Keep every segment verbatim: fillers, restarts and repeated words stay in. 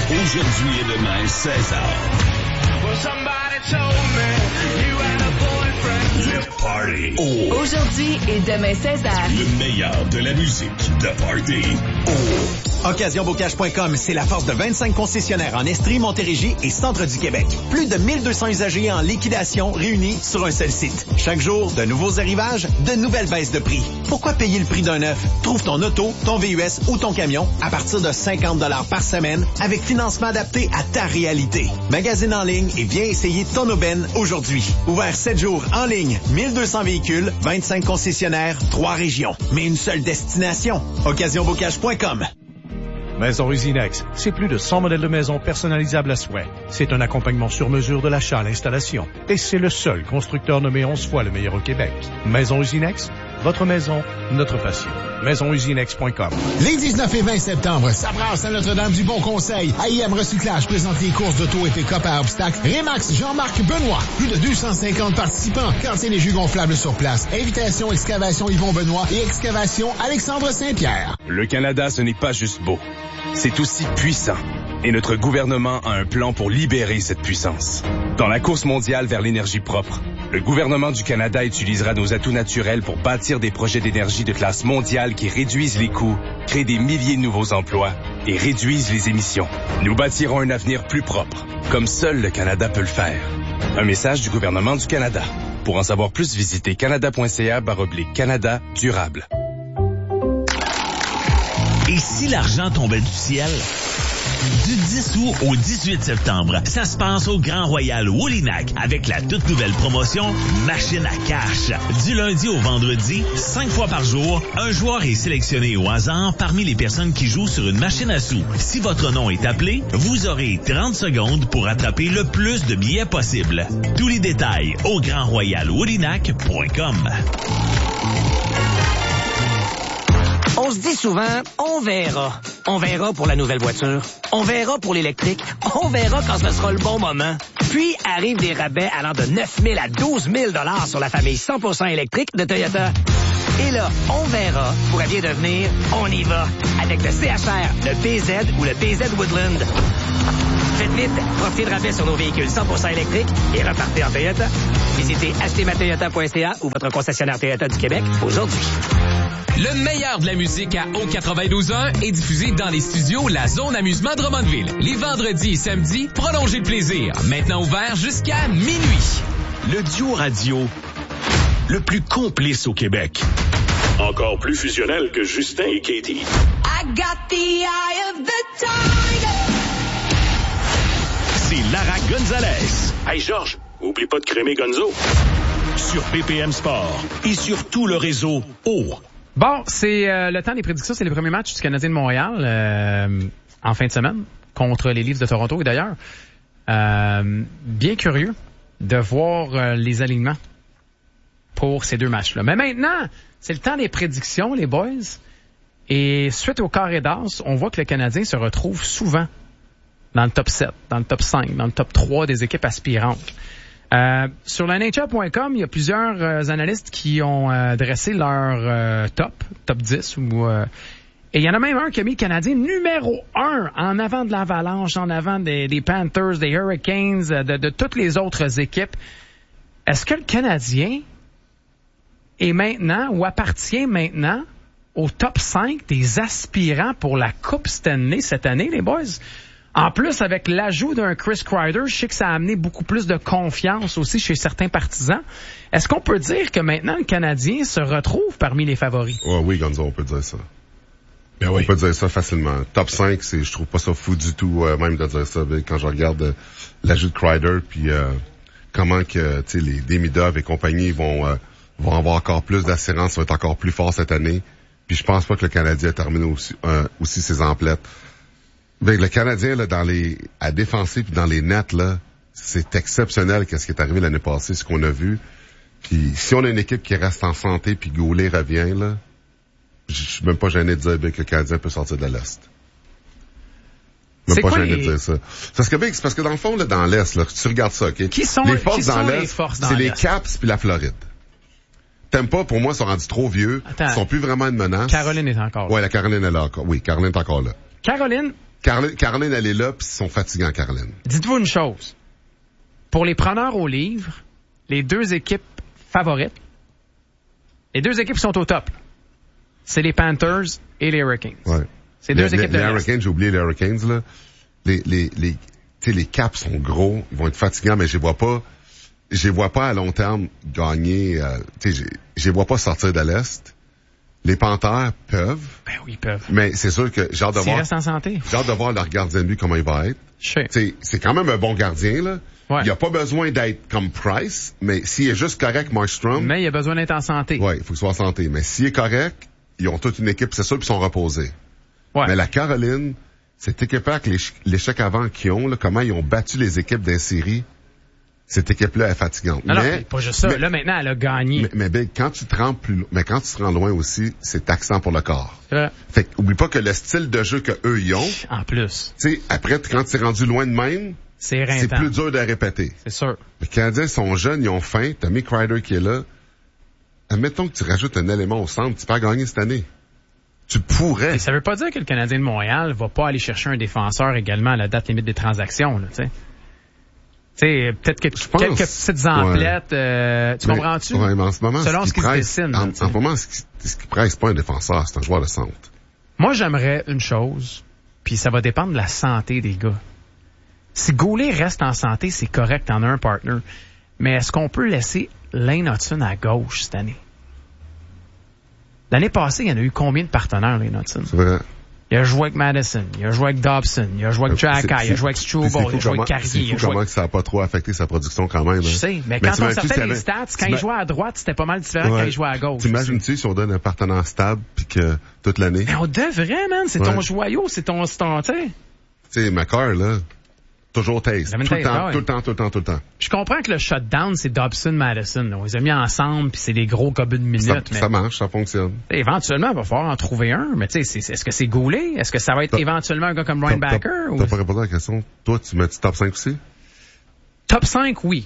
Aujourd'hui et demain, seize heures. Well, somebody told me you had a boyfriend. Le Party. Oh. Aujourd'hui et demain, seize heures. Le meilleur de la musique de Party. Oh. occasion bocage point com, c'est la force de vingt-cinq concessionnaires en Estrie, Montérégie et centre du Québec. Plus de mille deux cents usagers en liquidation réunis sur un seul site. Chaque jour, de nouveaux arrivages, de nouvelles baisses de prix. Pourquoi payer le prix d'un neuf? Trouve ton auto, ton V U S ou ton camion à partir de cinquante dollars par semaine avec financement adapté à ta réalité. Magasine en ligne et viens essayer ton aubaine aujourd'hui. Ouvert sept jours en ligne, mille deux cents véhicules, vingt-cinq concessionnaires, trois régions. Mais une seule destination. occasion bocage point com. Maison Usinex, c'est plus de cent modèles de maisons personnalisables à souhait. C'est un accompagnement sur mesure de l'achat à l'installation. Et c'est le seul constructeur nommé onze fois le meilleur au Québec. Maison Usinex, votre maison, notre passion. maison usinex point com. Les dix-neuf et vingt septembre, ça brasse à Notre-Dame du Bon Conseil. A I M Recyclage présente les courses d'auto et pick-up à obstacles. Rémax Jean-Marc Benoît. Plus de deux cent cinquante participants. Cantine et jus gonflables sur place. Invitation Excavation Yvon Benoît et Excavation Alexandre Saint-Pierre. Le Canada, ce n'est pas juste beau. C'est aussi puissant. Et notre gouvernement a un plan pour libérer cette puissance. Dans la course mondiale vers l'énergie propre, le gouvernement du Canada utilisera nos atouts naturels pour bâtir des projets d'énergie de classe mondiale qui réduisent les coûts, créent des milliers de nouveaux emplois et réduisent les émissions. Nous bâtirons un avenir plus propre, comme seul le Canada peut le faire. Un message du gouvernement du Canada. Pour en savoir plus, visitez canada.ca baroblique Canada durable. Et si l'argent tombait du ciel? Du dix août au dix-huit septembre, ça se passe au Grand Royal Woolinac avec la toute nouvelle promotion Machine à cash. Du lundi au vendredi, cinq fois par jour, un joueur est sélectionné au hasard parmi les personnes qui jouent sur une machine à sous. Si votre nom est appelé, vous aurez trente secondes pour attraper le plus de billets possible. Tous les détails au grand royal woolinac point com. On se dit souvent, on verra. On verra pour la nouvelle voiture. On verra pour l'électrique. On verra quand ce sera le bon moment. Puis arrivent des rabais allant de neuf mille à douze mille dollars sur la famille cent pour cent électrique de Toyota. Et là, on verra pourrait bien devenir on y va avec le C H R, le B Z ou le B Z Woodland. Faites vite, profitez de rabais sur nos véhicules cent pour cent électriques et repartez en Toyota. Visitez acheter ma toyota point c a ou votre concessionnaire Toyota du Québec aujourd'hui. Le meilleur de la musique à O quatre-vingt-douze un est diffusé dans les studios La Zone Amusement Drummondville. Les vendredis et samedis, prolongez le plaisir. Maintenant ouvert jusqu'à minuit. Le duo radio le plus complice au Québec. Encore plus fusionnel que Justin et Katie. I got the eye of the tiger. C'est Lara Gonzalez. Hey Georges, oublie pas de crémer Gonzo. Sur P P M Sport et sur tout le réseau O. Bon, c'est euh, le temps des prédictions. C'est le premier match du Canadien de Montréal euh, en fin de semaine contre les Leafs de Toronto. Et d'ailleurs, euh, bien curieux de voir euh, les alignements pour ces deux matchs-là. Mais maintenant, c'est le temps des prédictions, les boys. Et suite au carré d'as, on voit que le Canadien se retrouve souvent dans le top sept, dans le top cinq, dans le top trois des équipes aspirantes. Euh, sur la N H L point com, il y a plusieurs euh, analystes qui ont euh, dressé leur euh, top, top dix. Ou, euh, et il y en a même un qui a mis le Canadien numéro un en avant de l'Avalanche, en avant des, des Panthers, des Hurricanes, de, de toutes les autres équipes. Est-ce que le Canadien est maintenant ou appartient maintenant au top cinq des aspirants pour la Coupe Stanley cette année, les boys? En plus, avec l'ajout d'un Chris Kreider, je sais que ça a amené beaucoup plus de confiance aussi chez certains partisans. Est-ce qu'on peut dire que maintenant le Canadien se retrouve parmi les favoris? Oh, oui, Gonzo, on peut dire ça. Ben oui. On peut dire ça facilement. Top cinq, c'est, je trouve pas ça fou du tout, euh, même de dire ça. Quand je regarde euh, l'ajout de Kreider, puis euh, comment que, tu sais, les Demidov et compagnie vont euh, vont avoir encore plus d'assurance, vont être encore plus forts cette année. Puis je pense pas que le Canadien termine aussi, euh, aussi ses emplettes. Ben, le Canadien, là, dans les, à défenser puis dans les nets, là, c'est exceptionnel qu'est-ce qui est arrivé l'année passée, ce qu'on a vu. Puis, si on a une équipe qui reste en santé puis Goulet revient, là, je suis même pas gêné de dire, ben, que le Canadien peut sortir de l'Est. Même c'est pas quoi gêné les... de dire ça. Parce que, ben, c'est parce que dans le fond, là, dans l'Est, là, tu regardes ça, OK? Qui sont les forces qui dans sont l'Est, les forces dans c'est l'Est? les Caps puis la Floride. T'aimes pas, pour moi, ils sont rendus trop vieux. Attends. Ils sont plus vraiment une menace. Caroline est encore là. Ouais, la Caroline est là encore. Oui, Caroline est encore là. Caroline, Caroline, Caroline, elle est là, puis ils sont fatigants, Caroline. Dites-vous une chose. Pour les preneurs au livre, les deux équipes favorites, les deux équipes qui sont au top, c'est les Panthers et les Hurricanes. Ouais. C'est deux les, équipes les, de les l'Est. Hurricanes, j'ai oublié les Hurricanes, là. Les, les, les, tu sais, les Caps sont gros, ils vont être fatigants, mais je les vois pas, je les vois pas à long terme gagner, euh, tu sais, je les vois pas sortir de l'Est. Les Panthers peuvent. Ben oui, ils peuvent. Mais c'est sûr que j'ai hâte de S'ils voir. restent en santé. J'ai hâte de voir leur gardien de but, comment il va être. Je sais. T'sais, c'est quand même un bon gardien, là. Ouais. Il a pas besoin d'être comme Price, mais s'il est juste correct, Markstrom. Mais il a besoin d'être en santé. Ouais, il faut qu'il soit en santé. Mais s'il est correct, ils ont toute une équipe, c'est sûr, puis ils sont reposés. Ouais. Mais la Caroline, cette équipe avec l'échec avant qu'ils ont, là, comment ils ont battu les équipes des séries, cette équipe-là est fatigante. Non, mais, non, pas juste ça. mais, là, maintenant, elle a gagné. Mais, mais Big, quand tu te rends plus, mais quand tu te rends loin aussi, c'est taxant pour le corps. C'est vrai. Fait que, oublie pas que le style de jeu que eux ils ont. En plus. Tu sais, après, quand tu es rendu loin de même, c'est c'est plus dur de répéter. C'est sûr. Les Canadiens sont jeunes, ils ont faim. T'as Mick Ryder qui est là. Admettons que tu rajoutes un élément au centre, tu peux gagner cette année. Tu pourrais. Et ça veut pas dire que le Canadien de Montréal va pas aller chercher un défenseur également à la date limite des transactions, là, tu sais. Tu sais, peut-être que pense, quelques petites emplettes, ouais. euh, tu mais, comprends-tu? Ouais, mais en ce moment, selon ce ce qui presse, se dessine. En, là, en ce moment, ce qui, ce qui presse, c'est pas un défenseur, c'est un joueur de centre. Moi, j'aimerais une chose, puis ça va dépendre de la santé des gars. Si Goulet reste en santé, c'est correct, en a un partner. Mais est-ce qu'on peut laisser Lane Hudson à gauche cette année? L'année passée, il y en a eu combien de partenaires, Lane Hudson? C'est vrai. Il a joué avec Madison, il a joué avec Dobson, il a joué avec Jack Eye, il a joué avec Struble, il a joué avec Carrier. C'est fou comment que ça n'a pas trop affecté sa production quand même. Je hein. sais, mais, mais quand on sortait les stats, quand il ma... jouait à droite, c'était pas mal différent ouais. quand il jouait à gauche. T'imagines-tu si on donne un partenaire stable puis que toute l'année? Mais on devrait, man, c'est ouais. ton joyau, c'est ton, c'est ton, tu sais. Tu sais, McCarr, là, toujours taste. Tout le, taste, temps, ah ouais. tout le temps, tout le temps, tout le temps. Je comprends que le shutdown, c'est Dobson-Madison. On les a mis ensemble, puis c'est des gros gobus de minutes. Ça, mais ça marche, ça fonctionne. Éventuellement, il va falloir en trouver un. Mais tu sais, est-ce que c'est Goulet? Est-ce que ça va être t'as, éventuellement un gars comme Ryan Backer? T'as, ou... t'as pas répondu à la question. Toi, tu mets-tu top cinq aussi? Top cinq, oui.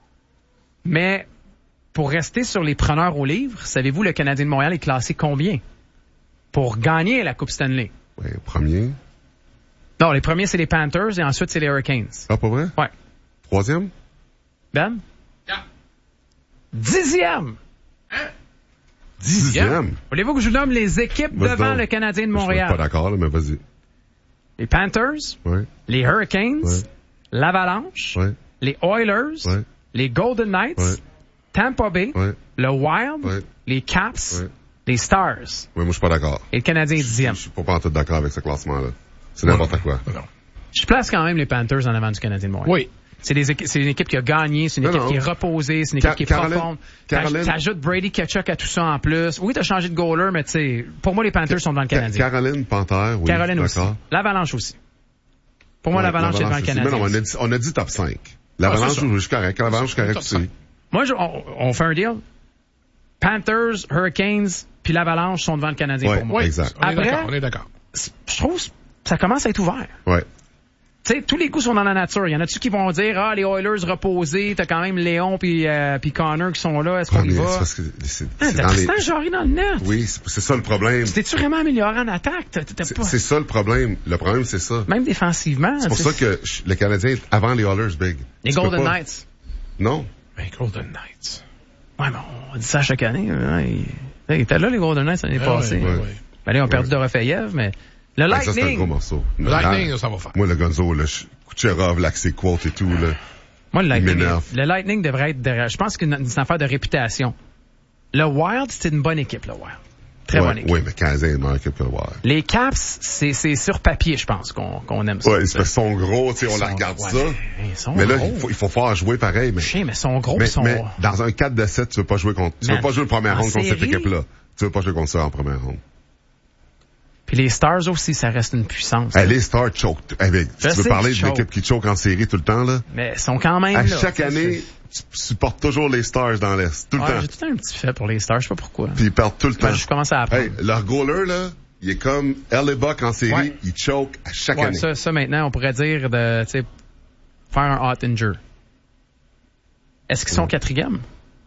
Mais pour rester sur les preneurs au livre, savez-vous, le Canadien de Montréal est classé combien? Pour gagner la Coupe Stanley? Oui, premier. Non, les premiers, c'est les Panthers et ensuite, c'est les Hurricanes. Ah, pas vrai? Ouais. Troisième? Ben? Yeah. Dixième! Hein? Dixième? Voulez-vous que je vous nomme les équipes vas-y devant donc. le Canadien de Montréal? Je suis pas d'accord, là, mais vas-y. Les Panthers, ouais. les Hurricanes, ouais. l'Avalanche, ouais. les Oilers, ouais. les Golden Knights, ouais. Tampa Bay, ouais. le Wild, ouais. les Caps, ouais. les Stars. Oui, moi, je suis pas d'accord. Et le Canadien est dixième. Je suis pas en tout d'accord avec ce classement-là. C'est n'importe non, quoi. Non. Je place quand même les Panthers en avant du Canadien de Montréal. Oui. C'est, des équ- c'est une équipe qui a gagné, c'est une non, équipe non. qui est reposée, c'est une équipe Car- qui est Caroline, profonde. Caroline, T'ajoutes Brady Tkachuk à tout ça en plus. Oui, t'as changé de goaler, mais tu sais, pour moi, les Panthers sont devant le Canadien. Caroline, Panther, oui. Caroline aussi. D'accord. L'Avalanche aussi. Pour moi, ouais, l'Avalanche est devant le aussi. Canadien. Mais non, on a dit, on a dit top cinq. L'Avalanche, ah, je suis correct. L'Avalanche, je suis correct aussi. Moi, je, on, on fait un deal. Panthers, Hurricanes, puis l'Avalanche sont devant le Canadien ouais, pour moi. Oui, exact. On est Après, d'accord, on est d'accord. Je trouve ça commence à être ouvert. Ouais. Tu sais, tous les coups sont dans la nature. Il y en a-tu qui vont dire, ah, les Oilers reposés, t'as quand même Léon puis euh, puis Connor qui sont là, est-ce qu'on ouais, y va? C'est parce que c'est, ah, c'est t'as dans Tristan les... Jarry dans le net. Oui, c'est, c'est ça le problème. T'es-tu vraiment amélioré en attaque? T'as, t'as c'est, pas... c'est ça le problème. Le problème, c'est ça. Même défensivement. C'est pour ça que le Canadien est avant les Oilers, Big. Les tu Golden pas... Knights. Non. Les Golden Knights. Ouais, mais on dit ça chaque année. Hein. Ils... Ils étaient là, les Golden Knights, l'année ah, passée. Ouais, ouais, ouais. Ben là, ils ont perdu ouais. Dorofeyev, mais le ah, Lightning. Ça, c'est un gros morceau. Le Lightning, ah, ça va faire. Moi, le Gonzo, le Kucherov, là, avec ses quotes et tout, là. Moi, le Lightning, le Lightning devrait être derrière. Je pense que c'est une affaire de réputation. Le Wild, c'est une bonne équipe, le Wild. Très ouais, bonne équipe. Oui, mais Canadien est une meilleure équipe que le Wild. Les Caps, c'est, c'est sur papier, je pense, qu'on, qu'on aime ça. Ouais, ils sont gros, tu sais, on la regarde ouais, ça. Mais, ils sont mais là, gros. il faut, il faut faire jouer pareil. Mais, Chien, mais ils sont gros, mais, ils sont... mais dans un quatre de sept, tu veux pas jouer contre, tu veux Man, pas jouer le premier round contre cette série? équipe-là. Tu veux pas jouer contre ça en première ronde. Puis les Stars aussi, ça reste une puissance. Hey, les Stars choke. Hey, tu veux parler d'une équipe qui choke en série tout le temps, là? Mais ils sont quand même à là. Chaque année, tu supportes toujours les Stars dans l'Est. Tout le ouais, temps. J'ai tout le temps un petit fait pour les Stars, je sais pas pourquoi. Puis ils perdent tout le temps. Ben, je commence à apprendre. Hey, leur goaler, là, il est comme Hellebuck en série. Ouais. Il choke à chaque ouais, année. Ça, ça, maintenant, on pourrait dire de, tu sais, faire un Ottinger. Est-ce qu'ils sont ouais. quatrième?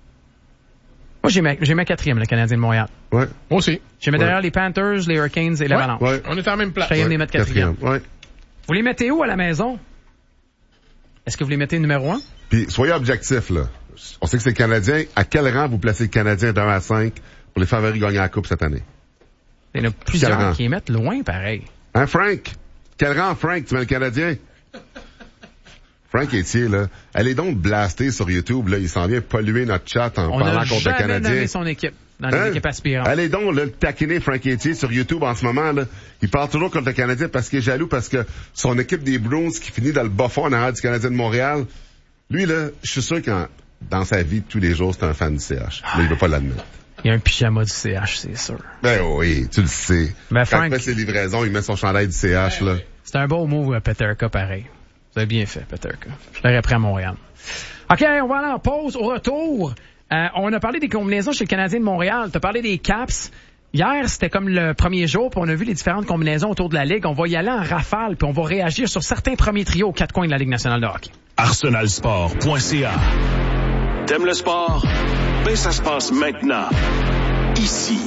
Moi, j'ai ma, j'ai ma quatrième, le Canadien de Montréal. Ouais. Moi aussi. J'ai mis ouais. derrière les Panthers, les Hurricanes et l'Avalanche. Ouais. On est en même place. J'ai ouais. les mettre quatrième. Ouais. Vous les mettez où à la maison? Est-ce que vous les mettez numéro un? Puis, soyez objectifs, là. On sait que c'est le Canadien. À quel rang vous placez le Canadien d'un à cinq pour les favoris gagner la Coupe cette année? Il y en a plusieurs qui les mettent loin, pareil. Hein, Frank? Quel rang, Frank, tu mets le Canadien? Frank Etier, là, allez donc blaster sur YouTube, là, il s'en vient polluer notre chat en On parlant contre le Canadien. On n'a jamais son équipe, dans les hein? équipes aspirantes. Allez donc, là, le taquiner Frank Etier sur YouTube en ce moment, là. Il parle toujours contre le Canadien parce qu'il est jaloux, parce que son équipe des Bruins qui finit dans le bas fond en arrière du Canadien de Montréal, lui, là, je suis sûr que dans sa vie de tous les jours, c'est un fan du C H. Mais il veut pas l'admettre. Il y a un pyjama du C H, c'est sûr. Ben oui, tu le sais. Ben, Quand Frank... il fait ses livraisons, il met son chandail du C H, là. C'est un beau mot, euh, Peterka, pareil. Vous avez bien fait, Peterka. Je l'aurais pris à Montréal. OK, on va aller en pause. Au retour, euh, on a parlé des combinaisons chez le Canadien de Montréal. Tu as parlé des Caps. Hier, c'était comme le premier jour, puis on a vu les différentes combinaisons autour de la Ligue. On va y aller en rafale, puis on va réagir sur certains premiers trios aux quatre coins de la Ligue nationale de hockey. arsenal sport point c a. T'aimes le sport? Ben, ça se passe maintenant. Ici.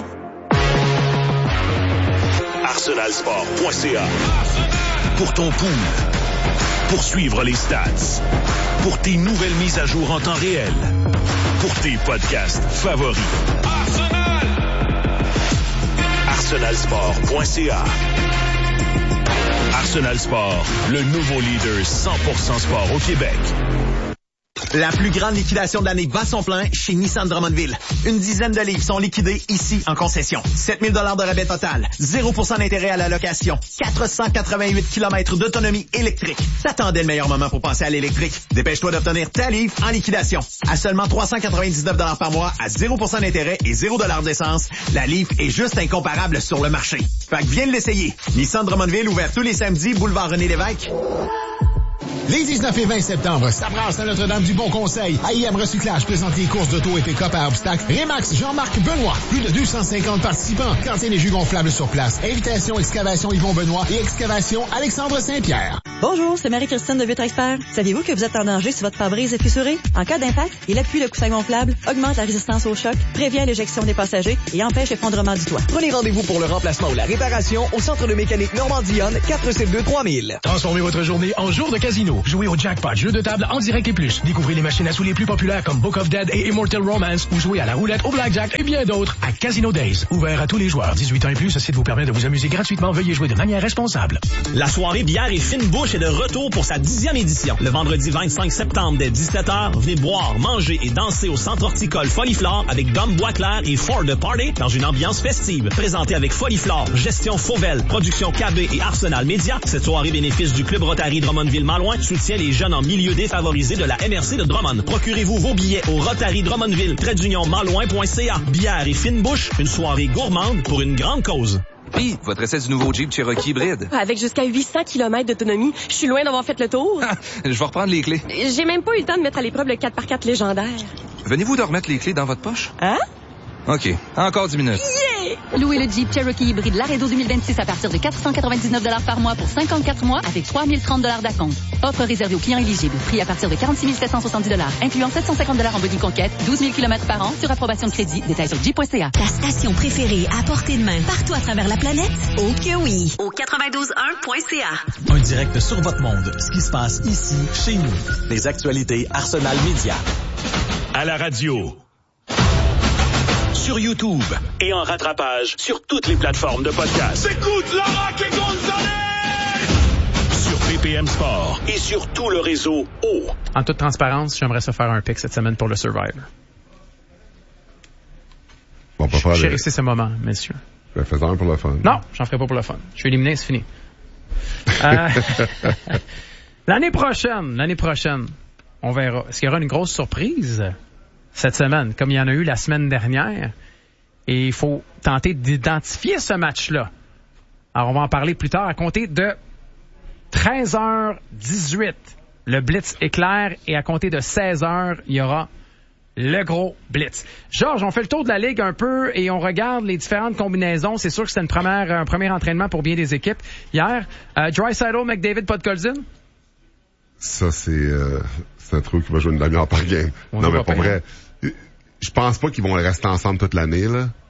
arsenal sport point c a. Pour ton pool. Pour suivre les stats. Pour tes nouvelles mises à jour en temps réel. Pour tes podcasts favoris. Arsenal! arsenal sport point c a. Arsenal Sport, le nouveau leader cent pour cent sport au Québec. La plus grande liquidation de l'année bat son plein chez Nissan Drummondville. Une dizaine de livres sont liquidés ici en concession. sept mille dollars de rabais total. zéro pour cent d'intérêt à la location. quatre cent quatre-vingt-huit kilomètres d'autonomie électrique. T'attendais le meilleur moment pour passer à l'électrique. Dépêche-toi d'obtenir ta livre en liquidation. À seulement trois cent quatre-vingt-dix-neuf dollars par mois, à zéro pour cent d'intérêt et zéro dollars d'essence, la livre est juste incomparable sur le marché. Fait que viens l'essayer. Nissan Drummondville, ouvert tous les samedis, boulevard René-Lévesque. Les dix-neuf et vingt septembre, ça brasse à Notre-Dame-du-Bon Conseil. A I M Recyclage présente les courses d'auto et pick-up à obstacles. Rémax Jean-Marc Benoît. Plus de deux cent cinquante participants. Cantine et jus gonflables sur place. Invitation Excavation Yvon Benoît et Excavation Alexandre Saint-Pierre. Bonjour, c'est Marie-Christine de Vitre Expert. Saviez-vous que vous êtes en danger si votre pare-brise est fissuré? En cas d'impact, il appuie le coussin gonflable, augmente la résistance au choc, prévient l'éjection des passagers et empêche l'effondrement du toit. Prenez rendez-vous pour le remplacement ou la réparation au Centre de mécanique Normandie-Onne, quatre sept deux trois mille. Transformez votre journée en jour de casino. Jouez au jackpot, jeux de table en direct et plus. Découvrez les machines à sous les plus populaires comme Book of Dead et Immortal Romance ou jouez à la roulette, au blackjack et bien d'autres à Casino Days. Ouvert à tous les joueurs. dix-huit ans et plus, ce site vous permet de vous amuser gratuitement. Veuillez jouer de manière responsable. La soirée bière et fine bouche est de retour pour sa dixième édition. Le vendredi vingt-cinq septembre dès dix-sept heures, venez boire, manger et danser au centre horticole Foliflore avec Dom Boisclair et Ford de Party dans une ambiance festive. Présenté avec Foliflore, Gestion Fauvel, Production K B et Arsenal Média, cette soirée bénéfice du Club Rotary Drummondville-Malouin soutient les jeunes en milieu défavorisé de la M R C de Drummond. Procurez-vous vos billets au Rotary Drummondville, trait d'union malouin point c a. Bière et fine bouche, une soirée gourmande pour une grande cause. Puis, votre essai du nouveau Jeep Cherokee hybride. Avec jusqu'à huit cents kilomètres d'autonomie, je suis loin d'avoir fait le tour. Je vais reprendre les clés. J'ai même pas eu le temps de mettre à l'épreuve le quatre par quatre légendaire. Venez-vous de remettre les clés dans votre poche? Hein? OK. Encore dix minutes. Yeah! Louez le Jeep Cherokee hybride Laredo deux mille vingt-six à partir de quatre cent quatre-vingt-dix-neuf dollars par mois pour cinquante-quatre mois avec trois mille trente dollars d'acompte. Offre réservée aux clients éligibles. Prix à partir de quarante-six mille sept cent soixante-dix dollars, incluant sept cent cinquante dollars en body conquête, douze mille kilomètres par an sur approbation de crédit. Détails sur jeep point c a. Ta station préférée à portée de main partout à travers la planète? Oh que oui! Au quatre-vingt-douze un point c a. Un direct sur votre monde. Ce qui se passe ici, chez nous. Les actualités Arsenal Média. À la radio. Sur YouTube et en rattrapage sur toutes les plateformes de podcast. Écoute Lara et Gonzalez! Sur P P M Sport et sur tout le réseau O. En toute transparence, j'aimerais ça faire un pick cette semaine pour le Survivor. Bon, pas faire Chérissez ce moment, messieurs. Je vais faire un pour le fun. Non, j'en ferai pas pour le fun. Je suis éliminé, c'est fini. euh, l'année prochaine, l'année prochaine, on verra. Est-ce qu'il y aura une grosse surprise cette semaine, comme il y en a eu la semaine dernière? Et il faut tenter d'identifier ce match-là. Alors, on va en parler plus tard. À compter de treize heures dix-huit, le Blitz éclair. Et à compter de seize heures, il y aura le gros Blitz. Georges, on fait le tour de la Ligue un peu et on regarde les différentes combinaisons. C'est sûr que c'était une première, un premier entraînement pour bien des équipes. Hier, euh, Draisaitl, McDavid, Podkolzin. Ça, c'est, euh, c'est un truc qui va jouer une demi-heure par game. On non, mais pas pour vrai, je pense pas qu'ils vont rester ensemble toute l'année, là.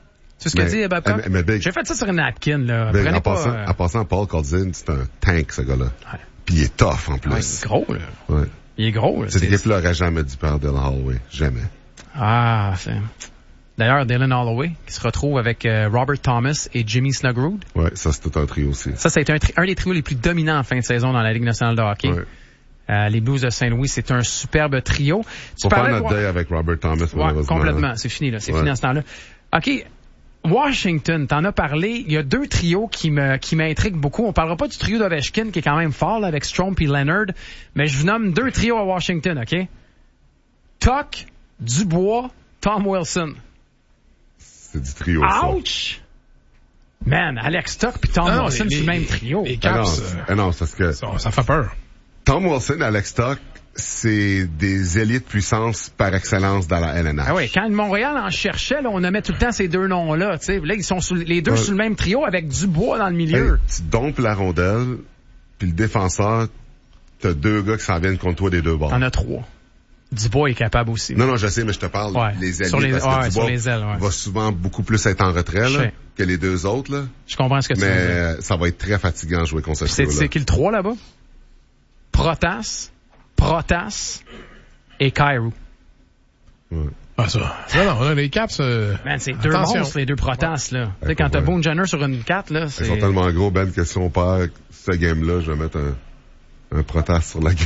Tu sais ce que dit Babcock? Mais, mais Big, j'ai fait ça sur une napkin, là. Big, en, pas, passant, euh... en passant, Paul Coldzin, c'est un tank, ce gars-là. Ouais. Puis il est tough, en plus. Ouais, il est gros, là. Ouais. Il est gros, là. Cette équipe-là n'aurait jamais dû perdre Dylan Holloway. Jamais. Ah, c'est... D'ailleurs, Dylan Holloway, qui se retrouve avec euh, Robert Thomas et Jimmy Snuggerud. Ouais, ça, c'est tout un trio aussi. Ça, ça a été un, tri- un des trios les plus dominants en fin de saison dans la Ligue nationale de hockey. Ouais. Euh, les Blues de Saint-Louis, c'est un superbe trio. Tu Faut faire notre deuil avec Robert Thomas, ouais, complètement. C'est fini, là. C'est ouais. fini à ce temps-là. OK. Washington, t'en as parlé. Il y a deux trios qui me qui m'intriguent beaucoup. On parlera pas du trio d'Ovechkin, qui est quand même fort, là, avec Strome et Leonard. Mais je vous nomme deux trios à Washington, OK? Tuck, Dubois, Tom Wilson. C'est du trio, Ouch! Ça. Man, Alex Tuck puis Tom non, Wilson, c'est le même trio. Les Caps, ah non, euh, non, parce que... Ça, ça fait peur. Tom Wilson et Alex Tuck, c'est des élites puissance par excellence dans la L N H. Ah oui, quand Montréal en cherchait, là, on nommait tout le temps ces deux noms-là. T'sais. Là, ils sont sous, les deux ouais. sur le même trio avec Dubois dans le milieu. Hey, tu dompes la rondelle, puis le défenseur, t'as deux gars qui s'en viennent contre toi des deux bords. T'en as trois. Dubois est capable aussi. Non, non, je sais, mais je te parle ouais. les ailes. Sur les, parce ouais, que Dubois sur les ailes, ouais. va souvent beaucoup plus être en retrait là, que les deux autres. Là. Je comprends ce que tu veux dire. Mais ça va être très fatigant de jouer contre ce c'est, trio-là. C'est qui le trois là-bas? Protas, Protas et Kyrou. Ouais. Ah, ça. Non, non, les Caps, euh... Man, c'est deux attention. monstres, les deux Protas, là. Ouais. Tu sais, quand t'as Boone Jenner sur une quatre, là, c'est... Ils sont tellement gros, Ben, que si on perd ce game-là, je vais mettre un, un Protas sur la game.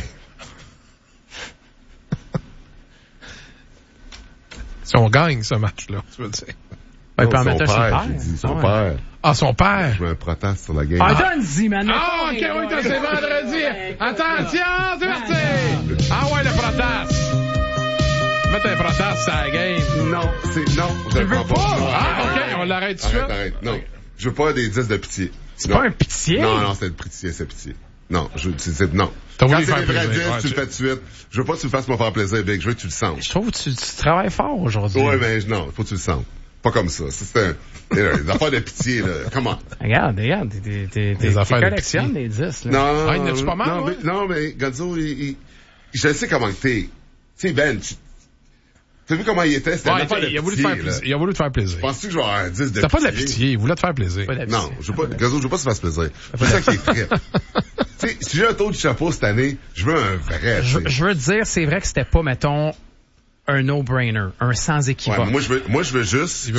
Si on gagne ce match-là, tu veux dire. Ouais, il peut en mettre un sur le père. Dit, son ah, père. Ah, son père. Je mets un Protas sur la game. Ah, donne-y, man. Ah, ok, oui, c'est vendredi. Attention, c'est parti. Ah ouais, le Protas. Mettre un Protas sur la game. Non, c'est, non. Tu veux pas? pas? Ah, ok, on l'arrête tout de suite. Arrête, arrête. Non. Je veux pas des dix de pitié. C'est non. pas un pitié? Non, non, c'est de pitié, c'est pitié. Non, je, c'est, c'est, non. T'as Quand voulu c'est faire des vrais plaisir. dix, Ouais, tu tu... le fais tout de suite. Je veux pas que tu le fasses pour me faire plaisir, Big. Je veux que tu le sentes. Je trouve que tu, tu travailles fort aujourd'hui. Ouais, mais non, faut que tu le sentes. Pas comme ça. C'est un, des affaires de pitié, là. Comment? Regarde, regarde, t'es, t'es, t'es, affaires t'es collectionnes les dix, là. Non, ah, il n'est-tu pas mal, non, ouais? mais, non, mais, Godzo, il, il, je sais comment que t'es. Tu sais, Ben, tu, t'as vu comment il était? C'était ouais, une affaire de il, a voulu pitié, te faire plaisir. Il a voulu te faire plaisir. Penses-tu que je vais avoir un dix de pitié? T'as pas de la pitié, il voulait te faire plaisir. Non, je veux pas, Godzo, je veux pas que tu fasses plaisir. C'est ça qui est triste. Tu sais, si j'ai un taux de chapeau cette année, je veux un vrai. Je, je veux dire, c'est vrai que c'était pas, mettons, un no-brainer, un sans équivoque. Ouais, moi, je veux, moi, je veux juste